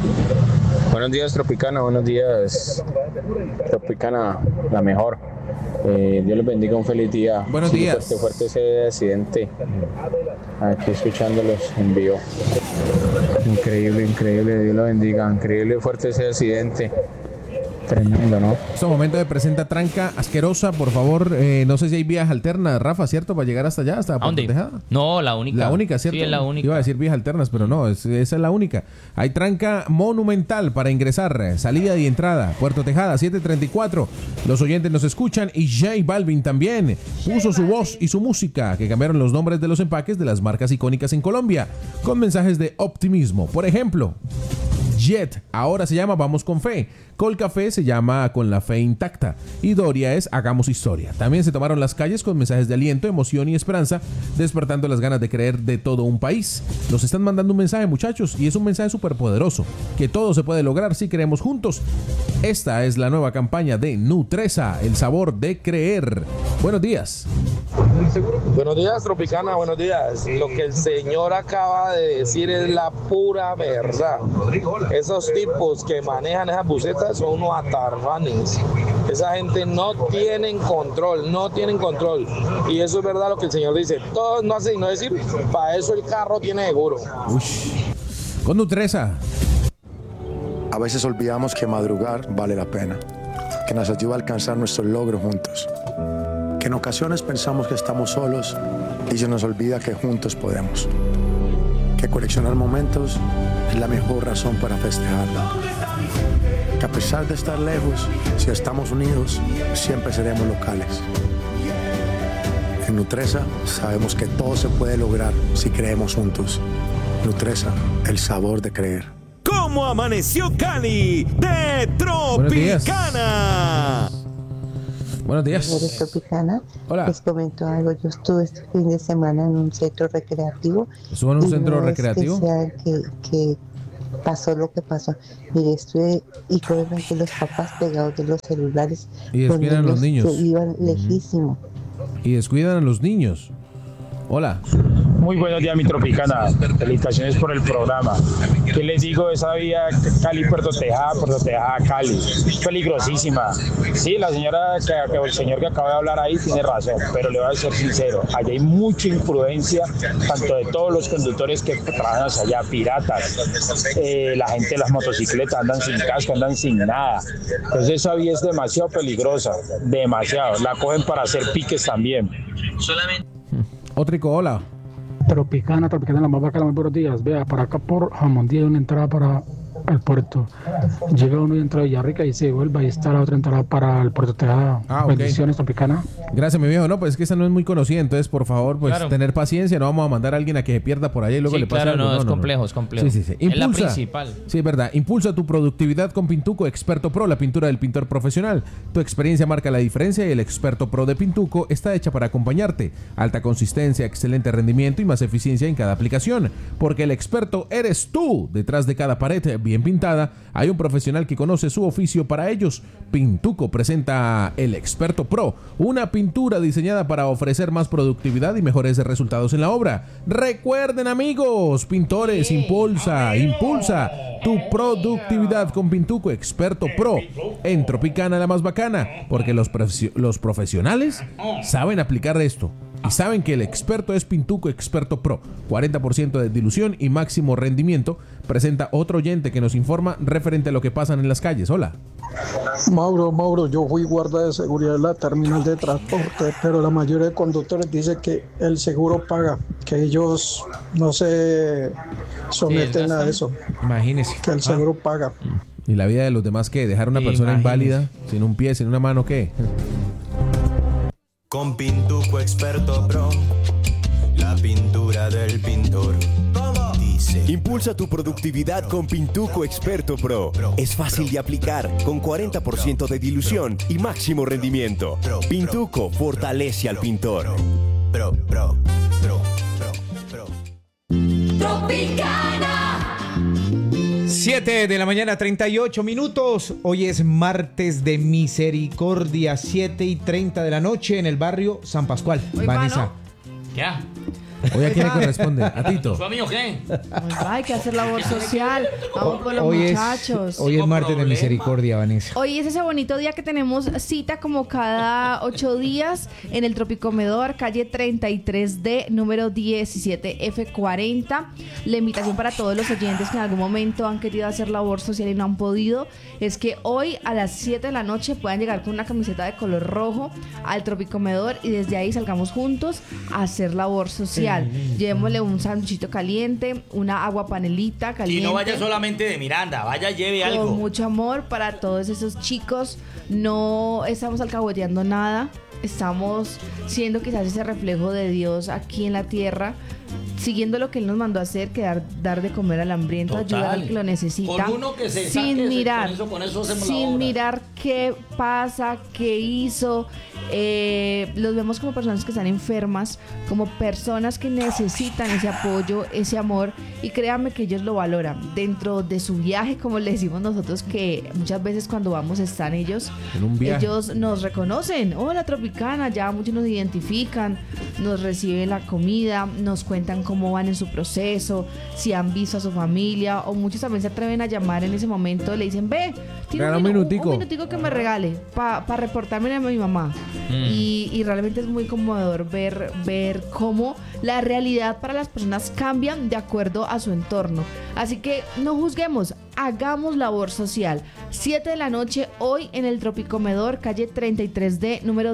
Buenos días, Tropicana. Buenos días, Tropicana, la mejor. Dios les bendiga, un feliz día. Buenos días. Fuerte ese accidente. Aquí escuchándolos en vivo. Increíble, Dios lo bendiga. Increíble, fuerte ese accidente. Tremendo, ¿no? Este momento de presenta tranca asquerosa, por favor. No sé si hay vías alternas, Rafa, ¿cierto? Para llegar hasta allá, hasta Puerto Tejada. No, la única. La única, ¿cierto? Sí, es la única. Iba a decir vías alternas, pero no, esa es la única. Hay tranca monumental para ingresar, salida y entrada. Puerto Tejada, 734. Los oyentes nos escuchan y J Balvin también puso su voz y su música, que cambiaron los nombres de los empaques de las marcas icónicas en Colombia, con mensajes de optimismo. Por ejemplo, Jet ahora se llama Vamos con Fe. Colcafé se llama Con la Fe Intacta. Y Doria es Hagamos Historia. También se tomaron las calles con mensajes de aliento, emoción y esperanza, despertando las ganas de creer de todo un país. Nos están mandando un mensaje, muchachos, y es un mensaje súper poderoso, que todo se puede lograr si creemos juntos. Esta es la nueva campaña de Nutresa, el sabor de creer. Buenos días. Buenos días, Tropicana, buenos días. Lo que el señor acaba de decir es la pura verdad. Esos tipos que manejan esas busetas son unos atarranes. Esa gente no tienen control. Y eso es verdad lo que el señor dice. Todos no hacen, no decir, para eso el carro tiene seguro. Con Nutresa. A veces olvidamos que madrugar vale la pena, que nos ayuda a alcanzar nuestros logros juntos. Que en ocasiones pensamos que estamos solos y se nos olvida que juntos podemos. Que coleccionar momentos es la mejor razón para festejarlo. Que a pesar de estar lejos, si estamos unidos, siempre seremos locales. En Nutresa sabemos que todo se puede lograr si creemos juntos. Nutresa, el sabor de creer. ¿Cómo amaneció Cali de Tropicana? Buenos días. Tropicana. Hola. Les comento algo. Yo estuve este fin de semana en un centro recreativo. ¿Estuvo en un centro recreativo? Especial que pasó lo que pasó. Mire, estuve y obviamente los papás pegados de los celulares. Y descuidan a los niños. Que iban lejísimo. Y descuidan a los niños. Hola. Muy buenos días, mi Tropicana. Felicitaciones por el programa. ¿Qué les digo de esa vía Cali-Puerto Tejada, Cali? Es peligrosísima. Sí, la señora, el señor que acaba de hablar ahí tiene razón, pero le voy a ser sincero. Allá hay mucha imprudencia, tanto de todos los conductores que trabajan hacia allá, piratas, la gente de las motocicletas andan sin casco, andan sin nada. Entonces esa vía es demasiado peligrosa, demasiado. La cogen para hacer piques también. Otrico, hola. Tropicana, la más bacana, muy buenos días. Vea, por acá por Jamondía hay una entrada para el puerto. Llega uno y entra a Villarrica y se vuelve, ahí está la otra entrada para el Puerto Tejada. Bendiciones, Tropicana. Gracias, mi viejo. No, pues es que esa no es muy conocida, entonces por favor, pues tener paciencia, no vamos a mandar a alguien a que se pierda por allá y luego le pase algo. Es complejo. Sí. Impulsa, es la principal. Sí, es verdad. Impulsa tu productividad con Pintuco Experto Pro, la pintura del pintor profesional. Tu experiencia marca la diferencia y el Experto Pro de Pintuco está hecha para acompañarte. Alta consistencia, excelente rendimiento y más eficiencia en cada aplicación. Porque el experto eres tú. Detrás de cada pared bien pintada hay un profesional que conoce su oficio para ellos. Pintuco presenta el Experto Pro, una pintura diseñada para ofrecer más productividad y mejores resultados en la obra. Recuerden, amigos, pintores, impulsa tu productividad con Pintuco Experto Pro en Tropicana, la más bacana, porque los profesionales saben aplicar esto. Y saben que el experto es Pintuco Experto Pro. 40% de dilución y máximo rendimiento. Presenta otro oyente que nos informa referente a lo que pasan en las calles. Hola. Mauro, yo fui guarda de seguridad en la terminal de transporte, pero la mayoría de conductores dice que el seguro paga, que ellos no se someten a eso. Imagínese. Que el seguro paga. ¿Y la vida de los demás qué? ¿Dejar a una persona inválida, sin un pie, sin una mano, qué? Con Pintuco Experto Pro, la pintura del pintor. Dice. Impulsa tu productividad con Pintuco Experto Pro. Es fácil de aplicar, con 40% de dilución y máximo rendimiento. Pintuco fortalece al pintor. Pro. Tropicana. 7 de la mañana, 38 minutos. Hoy es martes de misericordia, 7:30 de la noche en el barrio San Pascual. Vanessa. Ya. Hoy a quién le corresponde, a Tito. ¿Su amigo qué? Hay que hacer labor social. Vamos con los muchachos. Hoy es martes de misericordia, Vanessa. Hoy es ese bonito día que tenemos cita como cada 8 días en el Tropicomedor, calle 33D, número 17F40. La invitación para todos los oyentes que en algún momento han querido hacer labor social y no han podido es que hoy a las 7 de la noche puedan llegar con una camiseta de color rojo al Tropicomedor y desde ahí salgamos juntos a hacer labor social. Llevémosle un sanduchito caliente, una agua panelita caliente. Y no vaya solamente de Miranda, vaya, lleve algo. Con mucho amor para todos esos chicos. No estamos alcahueteando nada. Estamos siendo quizás ese reflejo de Dios aquí en la tierra, siguiendo lo que Él nos mandó a hacer, que dar de comer al hambriento, ayudar al que lo necesita, con uno que se sin mirar, con eso sin mirar qué pasa, qué hizo. Los vemos como personas que están enfermas, como personas que necesitan ese apoyo, ese amor, y créanme que ellos lo valoran. Dentro de su viaje, como le decimos nosotros, que muchas veces cuando vamos están ellos, en un viaje. Ellos nos reconocen. Hola, Tropicana, ya muchos nos identifican, nos reciben la comida, nos cuentan cómo van en su proceso, si han visto a su familia, o muchos también se atreven a llamar en ese momento, le dicen, ve, tiene un minutico que me regale para reportarme a mi mamá. Y realmente es muy conmovedor ver cómo la realidad para las personas cambian de acuerdo a su entorno. Así que no juzguemos, hagamos labor social. 7 de la noche hoy en el Tropicomedor, calle 33D, número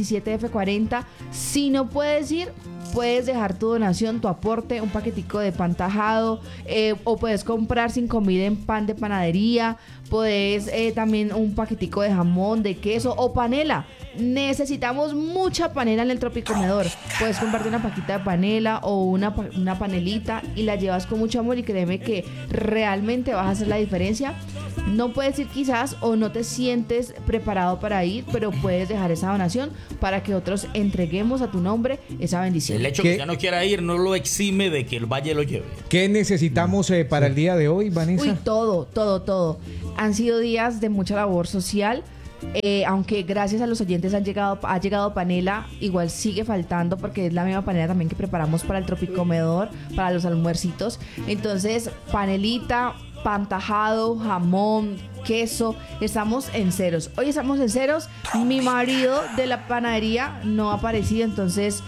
17F40. Si no puedes ir, puedes dejar tu donación, tu aporte, un paquetico de pan tajado, o puedes comprar sin comida en pan de panadería, puedes también un paquetico de jamón, de queso o panela. Necesitamos mucha panela en el Tropicomedor. Puedes comprarte una paquita de panela o una panelita y la llevas con mucho amor, y créeme que realmente vas a hacer la diferencia. No puedes ir quizás, o no te sientes preparado para ir, pero puedes dejar esa donación para que otros entreguemos a tu nombre esa bendición. El hecho que ya no quiera ir no lo exime de que el valle lo lleve. ¿Qué necesitamos para el día de hoy, Vanessa? Uy, todo. Han sido días de mucha labor social. Aunque gracias a los oyentes ha llegado panela, igual sigue faltando, porque es la misma panela también que preparamos para el Tropicomedor, para los almuercitos. Entonces, panelita, pan tajado, jamón, queso. Estamos en ceros. Hoy estamos en ceros. Mi marido de la panadería no ha aparecido, entonces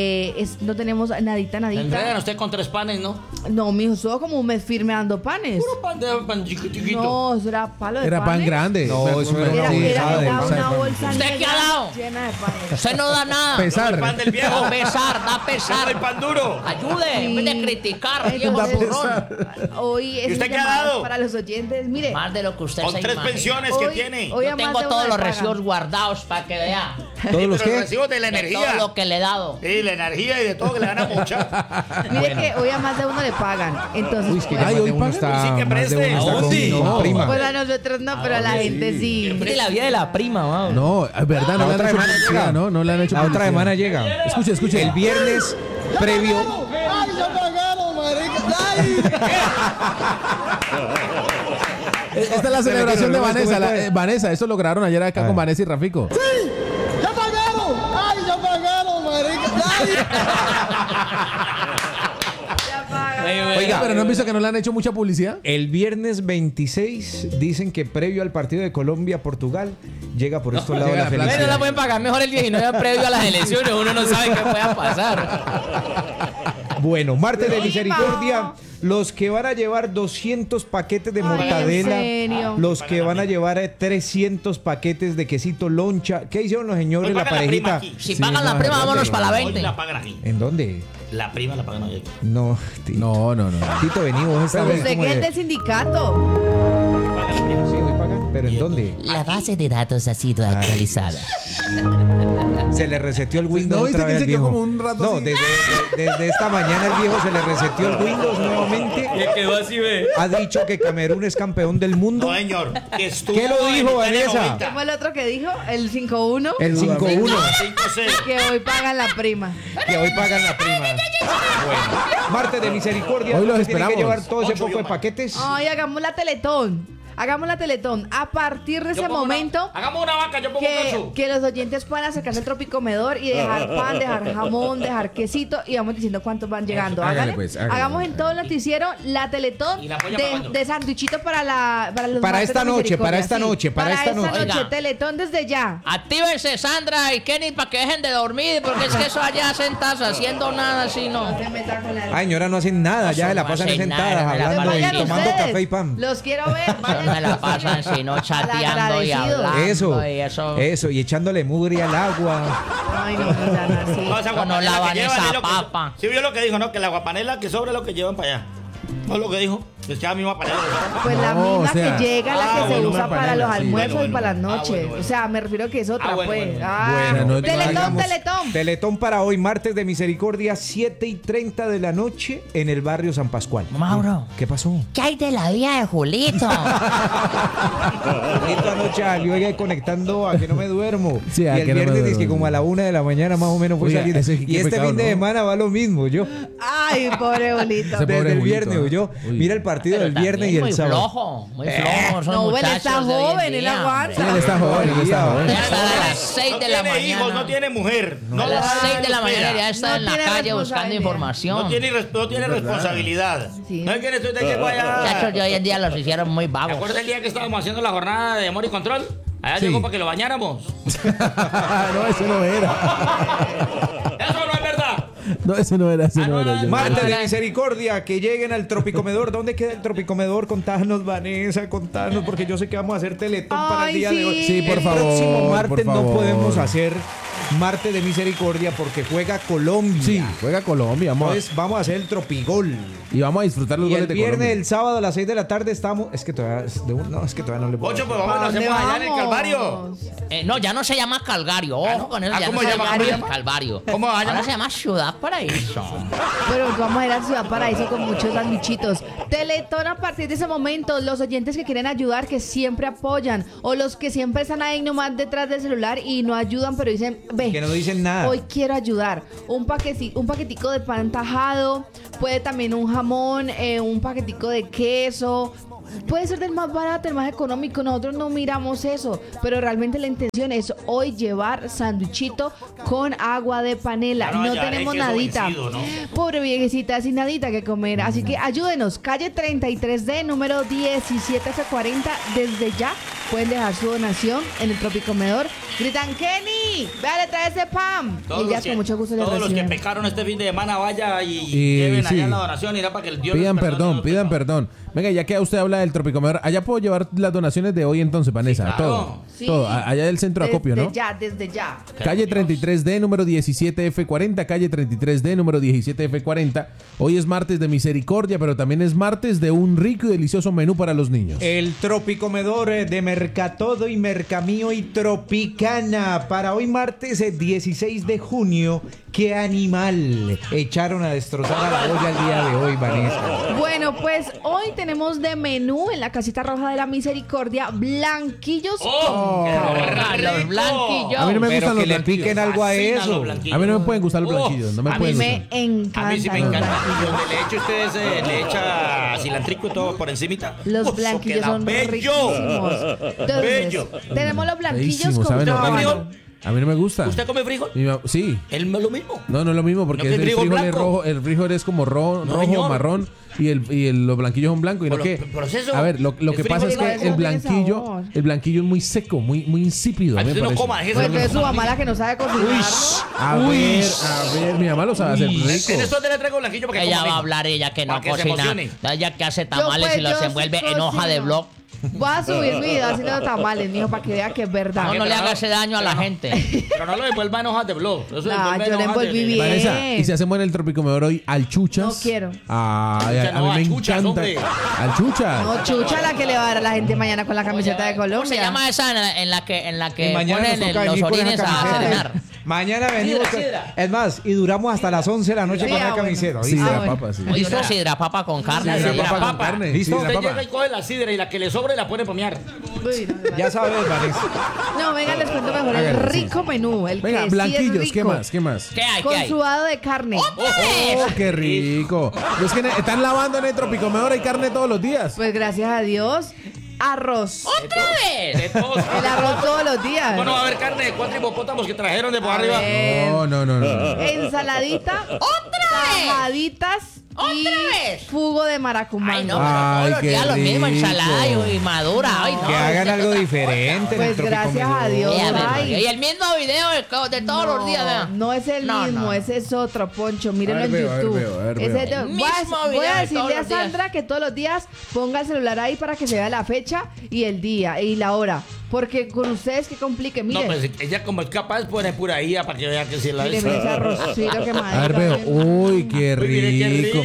no tenemos nadita. Entregan usted con 3 panes, ¿no? No, mijo, estuvo como un mes firme dando panes. Puro pan chiquitito. No, eso era palo de era panes. pan grande. No, eso era una bolsa ¿Usted qué ha dado? llena de panes. Usted no da nada. Pesar. No, el pan del viejo. Da pesar. No, el pan duro. Ayude, en vez de criticar, viejo Da burrón. Hoy es ¿Y usted qué ha dado? para los oyentes. Mire, Más de lo que usted Con se 3 imagina. pensiones Hoy- que tiene. hoy Yo a más tengo de todos uno los le pagan. recibos guardados para que vea. ¿Todos los Pero qué? los recibos de la De energía. todo lo que le he dado. Sí, la energía y de todo que le dan a mucha. mire que hoy a más de uno le pagan. Entonces, Uy, es que pues, ya más de hoy uno pagan. está, Sí, que más de preste. uno está ¿A con, dónde? con No. prima. pues a nosotros no, pero a la gente sí. Es la vida de la prima, vamos. No, es verdad, no La le otra han hecho semana publicidad, llega. ¿no? No le han hecho La otra publicidad. semana llega. Escuche. El viernes previo. ¡Ay, ya pagaron, marica! ¡Ay! Esta es la celebración de Vanessa. Vanessa, eso lograron ayer acá con Vanessa y Rafico. ¡Sí! ¡Ya pagaron! ¡Ay, ya pagaron, marica! ¡Ay! Oiga, Pero no han visto que no le han hecho mucha publicidad. el viernes 26 dicen que previo al partido de Colombia-Portugal llega por estos lados llega la la plata. Bueno, felicidad. la pueden pagar mejor el 19 previo a las elecciones. Uno no sabe qué pueda pasar. Bueno, martes de misericordia. Los que van a llevar 200 paquetes de mortadela, ¿en serio? los que van a llevar 300 paquetes de quesito loncha. ¿Qué hicieron los señores, Hoy la pagan la prima parejita? aquí. Si Sí, pagan la no, prima, ¿en vámonos dónde? para la Hoy 20. la pagan aquí. ¿En dónde? La prima la pagan hoy. No, Tito. No. Tito, vení, vos esta vez Usted como que es de- del sindicato. Sí, hoy pagan, pero ¿en dónde? La base de datos ha sido actualizada. Se le reseteó el Windows ¿No viste otra que vez se al quedó viejo? como un rato No, así? desde esta mañana el viejo se le reseteó el Windows nuevamente. Y quedó así, ve. Ha dicho que Camerún es campeón del mundo. No, señor. Que estuvo ¿Qué lo dijo, en Vanessa? 90. ¿Qué fue el otro que dijo? El 5-1. El 5-1. 5-6. Que hoy pagan la prima. Que hoy pagan la prima. Bueno, martes de misericordia. Hoy los ¿Usted tiene que esperamos. llevar todo ese Ocho poco de más. paquetes? Ay, hagamos la Teletón. Hagamos la Teletón. A partir de ese momento, hagamos una vaca, yo pongo queso. que los oyentes puedan acercarse al Tropicomedor y dejar pan, dejar jamón, dejar quesito y vamos diciendo cuántos van llegando. Hágale, pues, hágale. Hagamos en todo el noticiero la Teletón de sándwichito para los para esta noche, para esta noche. Oiga, Teletón desde ya. Actívense, Sandra y Kenny, para que dejen de dormir, porque es que eso allá sentadas haciendo nada así, no. Ay, señora, no hacen nada, ya se la pasan sentadas hablando y tomando café y pan. Los quiero ver. No me la pasan sino chateando y hablando. Eso, y echándole mugre al agua. Ay, no, no lavan esa papa. Sí, vio lo que dijo, ¿no? Que la guapanela que sobre lo que llevan para allá. ¿No es lo que dijo? Es la misma panela. Pues la misma que llega, la que se usa para los almuerzos y para las noches. O sea, me refiero a que es otra, pues. Teletón. Teletón para hoy, martes de misericordia, 7:30 de la noche en el barrio San Pascual. Mauro. ¿Qué pasó? ¿Qué hay de la vida de Julito? Julito anoche salió ahí conectando a que no me duermo. Sí, y el viernes dice que como a la 1 de la mañana más o menos fue salir. Y este fin de semana va lo mismo, yo. Ay, pobre Julito. Desde el viernes, yo. Mira el partido del viernes y el sábado. Muy flojo. No, él está joven, él aguanta. Sí, él está joven. Ya está a las 6 de la mañana. No tiene hijos, no tiene mujer. A las 6 de la mañana ya está en la calle buscando información. No tiene responsabilidad. No es que estoy de que vaya. Muchachos, de hoy en día los hicieron muy ¿Te vagos. acuerdas el día que estábamos haciendo la jornada de amor y control? Allá llegó para que lo bañáramos. No, eso no era. Eso no es verdad. No, ese no era. Martes de misericordia, que lleguen al Tropicomedor. ¿Dónde queda el Tropicomedor? Contanos, Vanessa, contanos, porque yo sé que vamos a hacer Teletón para el día de hoy. Sí, por favor. El próximo martes por favor. no podemos hacer martes de misericordia porque juega Colombia. Sí, juega Colombia. Entonces vamos a hacer el Tropigol. Y vamos a disfrutar los Y goles el de viernes, Colombia. el sábado a las 6 de la tarde estamos. Es que todavía no le puedo. Ocho, pues vamos, lo hacemos allá en el Calvario. No, ya no se llama Calvario. Ojo con eso, ya ¿cómo no se llama? llama ¿Cómo llama? Calvario. ¿Cómo va a Ahora llamar? se llama Ciudad Paraíso. Pero vamos a ir a Ciudad Paraíso con muchos sandwichitos. Teletón a partir de ese momento, los oyentes que quieren ayudar, que siempre apoyan, o los que siempre están ahí nomás detrás del celular y no ayudan, pero dicen, ve, Que no dicen nada. hoy quiero ayudar. Un paquetico de pan tajado, puede también un jamón, un paquetico de queso. Puede ser del más barato, el más económico. Nosotros no miramos eso, pero realmente la intención es hoy llevar sándwichito con agua de panela. Claro, No ya tenemos hay queso nadita. vencido, ¿no? Pobre viejecita, sin nadita que comer. Así que ayúdenos. Calle 33D, número 17F40. Desde ya pueden dejar su donación en el Tropicomedor. Gritan, Kenny, véale, trae ese pan. Todos Y ya los que- con mucho gusto les Todos los que reciben. pecaron este fin de semana, vaya y Y lleven sí. allá la donación. Irá para que el Dios Pidan les perdone perdón, los pidan pecados. perdón. Venga, ya que usted habla del Tropicomedor, allá puedo llevar las donaciones de hoy entonces, Vanessa. Sí, claro. Todo. Sí. Todo. Allá del centro de acopio, ¿no? Desde ya. Calle 33D, número 17F40, calle 33D, número 17F40. Hoy es martes de misericordia, pero también es martes de un rico y delicioso menú para los niños. El Tropicomedor de Mercatodo y Mercamío y Tropicana. Para hoy martes 16 de junio, ¿qué animal echaron a destrozar a la olla el día de hoy, Vanessa? Bueno, pues hoy tenemos de menú en la casita roja de la misericordia blanquillos con carne. Los blanquillos. A mí no me Pero gustan que los le blanquillos. piquen algo a Fascinan eso. los blanquillos. A mí no me pueden gustar los blanquillos, no me A mí pueden me gustar. encantan A mí sí me los encanta. blanquillos. Donde le eche ustedes, le echa cilantrico y todo por encimita. Los Eso blanquillos queda son bello. riquísimos. Entonces, Bello. tenemos los blanquillos Feísimo, con ¿saben? rábano. A mí no me gusta. ¿Usted come frijol? Sí. ¿Él no es lo mismo? No, no es lo mismo porque ¿No que el frijol frijol es blanco? rojo, el frijol es como rojo, señor. marrón y los blanquillos son blancos y no Pero- que pero es eso. a ver, lo El que pasa es frijol que igual no tiene sabor. el blanquillo es muy seco, muy insípido, Ay, me usted no parece. coma, déjese Pues de entonces su mamá. mamá la que no sabe cocinar. A ver, mi mamá lo sabe hacer rico. En esto te le traigo blanquillo para que Ella coma va a rico. hablar, ella que no Para que se cocina. emocione. Ella que hace tamales y los yo envuelve sí en hoja de cocino. blog. Voy a subir mi video haciendo tamales, mijo, para que vea que es verdad. No, no le pero haga ese daño a la gente. Pero no lo envuelva en hojas de blog. Eso No, envuelve yo en le hojas de- envolví bien. Vanessa, y si hacemos en el Tropicomedor hoy alchuchas. No quiero. Ay, a No, mí me alchuchas, encanta. hombre. Alchuchas. No, chucha la que le va a dar a la gente mañana con la camiseta de ¿Cómo se Colombia. llama esa en la que Y mañana ponen nos toca los venir con esa orines a camiseta. cenar? Mañana venimos. Sidra. Es más, y duramos hasta las 11 de la noche Sí, con la bueno. camiseta. Sí, ¿oíste? la bueno. papa, sí. ¿Listo? Sidra papa con carne. Sidra sidra papa con papa. carne. ¿Listo? Sidra Usted papa. llega y coge la sidra y la que le sobre la puede pomear. Uy, no, Ya sabes, Vanessa. no, venga, les cuento mejor el Hágale, sí. rico menú. El Venga, que sí blanquillos, es rico. ¿qué más? ¿Qué más? ¿Qué hay? ¿Qué Con hay? sudado de carne. Oh, qué rico. Es que están lavando en el Tropicomedor, hay carne todos los días. Pues gracias a Dios. arroz. ¿Otra vez? De todos. El arroz todos los días. Bueno, va a haber carne de 4 hipopótamos que trajeron de por A arriba. ver. No. Ensaladita. ¡Otra vez! Tajaditas. Y jugo de maracumán. Ay, no, pero todos los días lo mismo, ensalada y madura. Ay, no. Que hagan algo diferente. en el Pues gracias a Dios. Y el mismo video de todos los días, vean. No es el mismo, ese es otro, Poncho. Mírenlo en YouTube. Voy a decirle a Sandra que todos los días ponga el celular ahí para que se vea la fecha y el día y la hora. Porque con ustedes que complique, miren. No, pues ella como es capaz pone pura IA para que vea que si la Miren ese arrocito que A ver, veo. Uy, qué rico,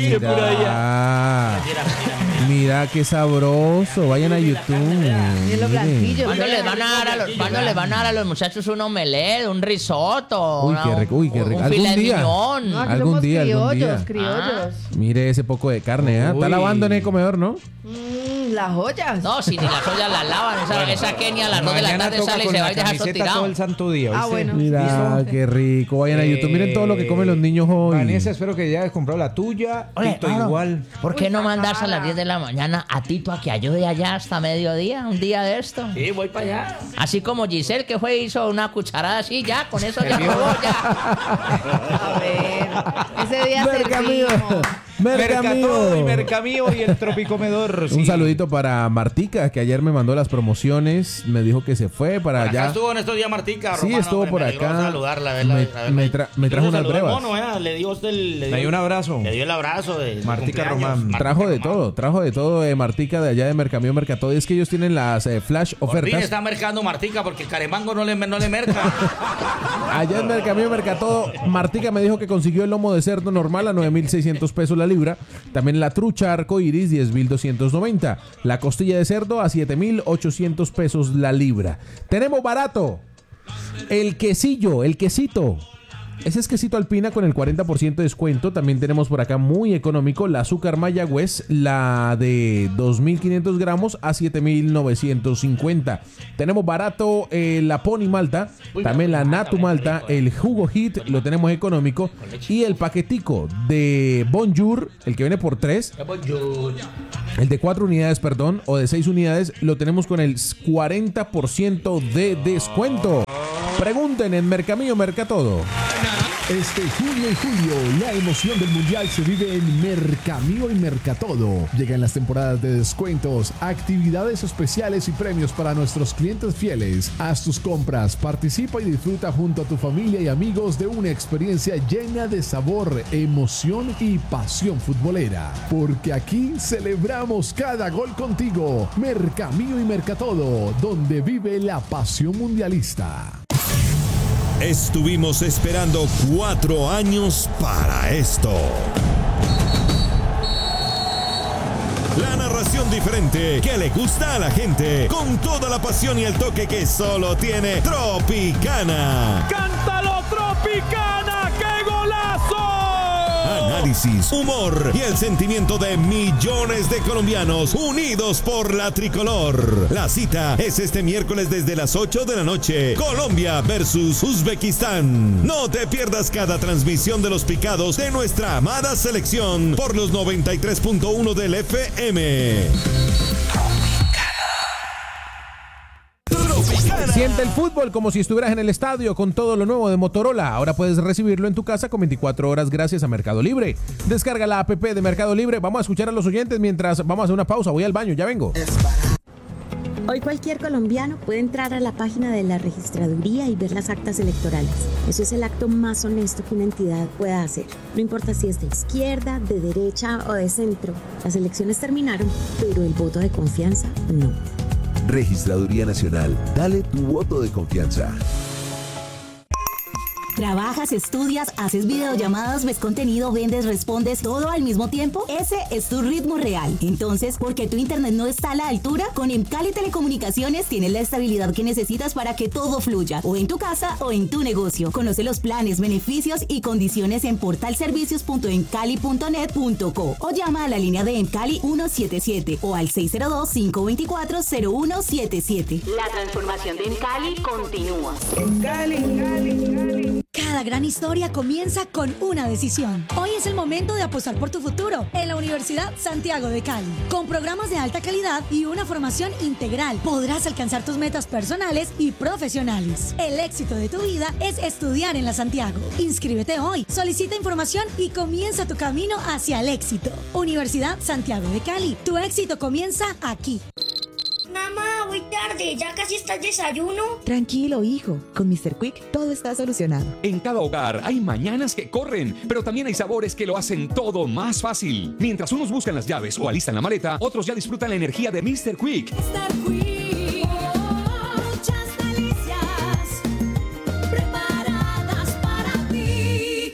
mira qué sabroso. Vayan a YouTube. ¿Cuándo les van a dar a los muchachos un omelette, un risotto? Uy, qué rico, un filet mignon? No, aquí algún somos día. criollos. Mire ese poco de carne, ¿eh? Está lavando en el comedor, ¿no? Las ollas. No, si ni las ollas las lavan. Esa Kenia a las 2 de la tarde sale y se va y deja eso tirado. Todo el santo día. Bueno. Mira, qué rico. Vayan a YouTube. Miren todo lo que comen los niños hoy. Vanessa, espero que ya hayas comprado la tuya. Tito igual. ¿Por qué no mandarse a las 10 de la mañana a Tito a que ayude allá hasta mediodía? Un día de esto. Sí, voy para allá. Así como Giselle que fue hizo una cucharada así, ya, con eso ya probó ya. A ver, ese día Mercamío. Mercató y Mercamío y el Tropicomedor. Un saludito para Martica, que ayer me mandó las promociones. Me dijo que se fue para allá. Acá estuvo en estos días Martica. Sí, estuvo por acá. Saludarla, me trajo unas brevas. Le dio un abrazo. Le dio el abrazo de Martica Román. Trajo de todo Martica de allá de Mercamío Mercató. Y es que ellos tienen las flash ofertas. Por fin está mercando Martica porque Caremango no le merca. Allá en Mercamío Mercató, Martica me dijo que consiguió el lomo de cerdo normal a 9,600 pesos la libra. También la trucha arcoiris, 10,290. La costilla de cerdo a 7,800 pesos la libra. Tenemos barato el quesito. Ese es quesito alpina con el 40% de descuento. También tenemos por acá muy económico la azúcar Mayagüez, la de 2,500 gramos a 7,950. Tenemos barato la Pony Malta, también la Natu Malta, el jugo Hit lo tenemos económico y el paquetico de Bonjour, el que viene por 3. El de 4 unidades, perdón, o de 6 unidades, lo tenemos con el 40% de descuento. Pregunten en Mercamío Mercatodo. Este junio y julio, la emoción del mundial se vive en Mercamío y Mercatodo. Llegan las temporadas de descuentos, actividades especiales y premios para nuestros clientes fieles. Haz tus compras, participa y disfruta junto a tu familia y amigos de una experiencia llena de sabor, emoción y pasión futbolera. Porque aquí celebramos cada gol contigo. Mercamío y Mercatodo, donde vive la pasión mundialista. Estuvimos esperando 4 años para esto. La narración diferente que le gusta a la gente, con toda la pasión y el toque que solo tiene Tropicana. ¡Cántalo, Tropicana! ¡Qué golazo! Análisis, humor y el sentimiento de millones de colombianos unidos por la tricolor. La cita es este miércoles desde las 8 de la noche. Colombia versus Uzbekistán. No te pierdas cada transmisión de los picados de nuestra amada selección por los 93.1 del FM. Siente el fútbol como si estuvieras en el estadio con todo lo nuevo de Motorola. Ahora puedes recibirlo en tu casa con 24 horas gracias a Mercado Libre. Descarga la app de Mercado Libre. Vamos a escuchar a los oyentes mientras vamos a hacer una pausa. Voy al baño, ya vengo. Hoy cualquier colombiano puede entrar a la página de la registraduría y ver las actas electorales. Eso es el acto más honesto que una entidad pueda hacer. No importa si es de izquierda, de derecha o de centro. Las elecciones terminaron, pero el voto de confianza no. Registraduría Nacional. Dale tu voto de confianza. ¿Trabajas, estudias, haces videollamadas, ves contenido, vendes, respondes, todo al mismo tiempo? Ese es tu ritmo real. Entonces, ¿por qué tu internet no está a la altura? Con Emcali Telecomunicaciones tienes la estabilidad que necesitas para que todo fluya, o en tu casa o en tu negocio. Conoce los planes, beneficios y condiciones en portalservicios.emcali.net.co o llama a la línea de Emcali 177 o al 602-524-0177. La transformación de Emcali continúa. Cada Cada gran historia comienza con una decisión. Hoy es el momento de apostar por tu futuro en la Universidad Santiago de Cali. Con programas de alta calidad y una formación integral, podrás alcanzar tus metas personales y profesionales. El éxito de tu vida es estudiar en la Santiago. Inscríbete hoy, solicita información y comienza tu camino hacia el éxito. Universidad Santiago de Cali, tu éxito comienza aquí. Mamá, voy tarde, ya casi está el desayuno. Tranquilo, hijo, con Mr. Quick todo está solucionado. En cada hogar hay mañanas que corren, pero también hay sabores que lo hacen todo más fácil. Mientras unos buscan las llaves o alistan la maleta, otros ya disfrutan la energía de Mr. Quick. Mr. Quick, muchas delicias preparadas para ti.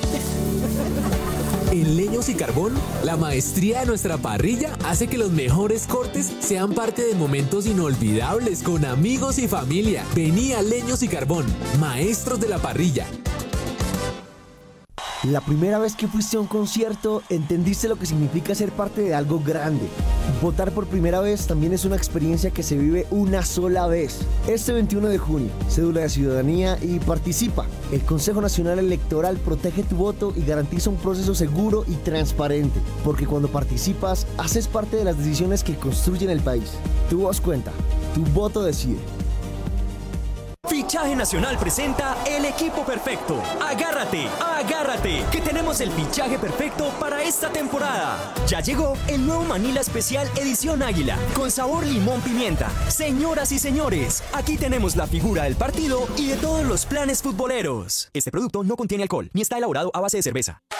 En Leños y Carbón, la maestría de nuestra parrilla hace que los mejores cortes sean parte de momentos inolvidables con amigos y familia. Vení a Leños y Carbón, maestros de la parrilla. La primera vez que fuiste a un concierto, entendiste lo que significa ser parte de algo grande. Votar por primera vez también es una experiencia que se vive una sola vez. Este 21 de junio, cédula de ciudadanía y participa. El Consejo Nacional Electoral protege tu voto y garantiza un proceso seguro y transparente. Porque cuando participas, haces parte de las decisiones que construyen el país. Tu voz cuenta, tu voto decide. Fichaje Nacional presenta el equipo perfecto. Agárrate, agárrate, que tenemos el fichaje perfecto para esta temporada. Ya llegó el nuevo Manila Especial Edición Águila, con sabor limón pimienta. Señoras y señores, aquí tenemos la figura del partido y de todos los planes futboleros. Este producto no contiene alcohol, ni está elaborado a base de cerveza.